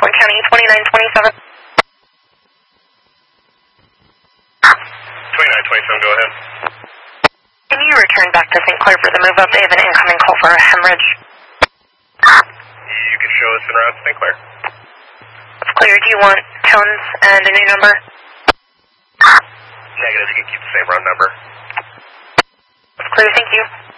Oakland County, 2927. 2927, go ahead. Can you return back to St. Clair for the move up? They have an incoming call for a hemorrhage. You can show us en route to St. Clair. It's clear. Do you want tones and a new number? Negative, you can keep the same run number. It's clear, thank you.